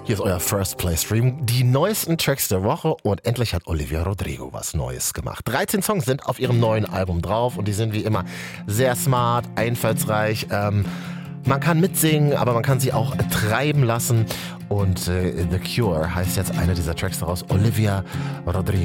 Hier ist euer First Play Stream. Die neuesten Tracks der Woche und endlich hat Olivia Rodrigo was Neues gemacht. 13 Songs sind auf ihrem neuen Album drauf und die sind wie immer sehr smart, einfallsreich. Man kann mitsingen, aber man kann sie auch treiben lassen. Und The Cure heißt jetzt einer dieser Tracks daraus, Olivia Rodrigo.